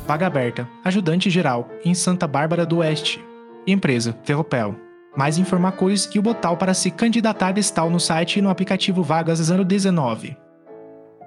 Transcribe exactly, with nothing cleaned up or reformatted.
vaga aberta, ajudante geral, em Santa Bárbara do Oeste. Empresa, Ferropel. Mais informações e o botão para se candidatar está no site e no aplicativo Vagas zero dezenove.